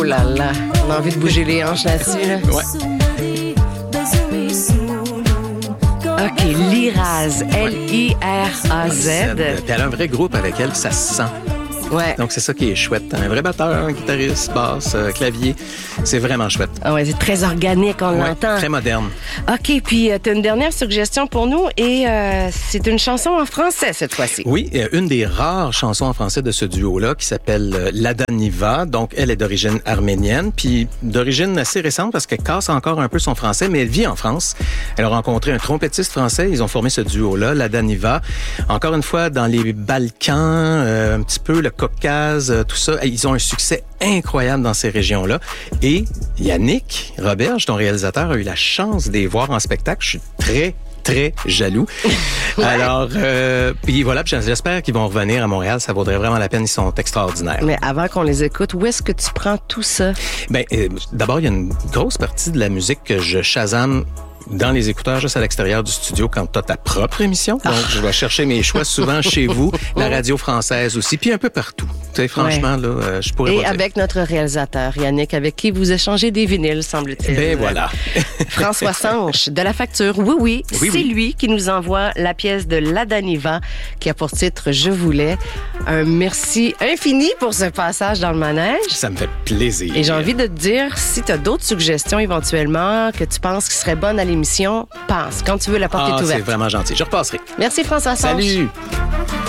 Oh là là, on a envie de bouger les hanches là-dessus. Là. Ouais. OK, Liraz, L-I-R-A-Z. Puis elle a un vrai groupe avec elle, ça se sent. Ouais. Donc, c'est ça qui est chouette. Un vrai batteur, un guitariste, basse, clavier. C'est vraiment chouette. Ah ouais, c'est très organique, on Ouais, l'entend. très moderne. OK, puis tu as une dernière suggestion pour nous et c'est une chanson en français cette fois-ci. Oui, une des rares chansons en français de ce duo-là qui s'appelle Lada Niva. Donc, elle est d'origine arménienne, puis d'origine assez récente parce qu'elle casse encore un peu son français, mais elle vit en France. Elle a rencontré un trompettiste français. Ils ont formé ce duo-là, Lada Niva. Encore une fois, dans les Balkans, un petit peu le Caucase, tout ça. Ils ont un succès incroyable dans ces régions-là. Et Yannick Roberge, ton réalisateur, a eu la chance de les voir en spectacle. Je suis très jaloux. Ouais. Alors, puis voilà, puis j'espère qu'ils vont revenir à Montréal. Ça vaudrait vraiment la peine. Ils sont extraordinaires. Mais avant qu'on les écoute, où est-ce que tu prends tout ça? Ben, d'abord, il y a une grosse partie de la musique que je shazam dans les écouteurs, juste à l'extérieur du studio, quand tu as ta propre émission. Donc, je vais chercher mes choix souvent chez vous, la radio française aussi, puis un peu partout. Tu sais, franchement, là, je pourrais Et pas dire. avec notre réalisateur, Yannick, avec qui vous échangez des vinyles, semble-t-il. Ben voilà. François Sanche, de la facture. Oui, c'est lui qui nous envoie la pièce de Lada Niva, qui a pour titre « Je voulais ». Un merci infini pour ce passage dans le manège. Ça me fait plaisir. Et j'ai envie de te dire, si tu as d'autres suggestions éventuellement que tu penses qui seraient bonnes à l'émission, passe. Quand tu veux, la porte est ouverte. C'est vraiment gentil. Je repasserai. Merci François Sanche. Salut!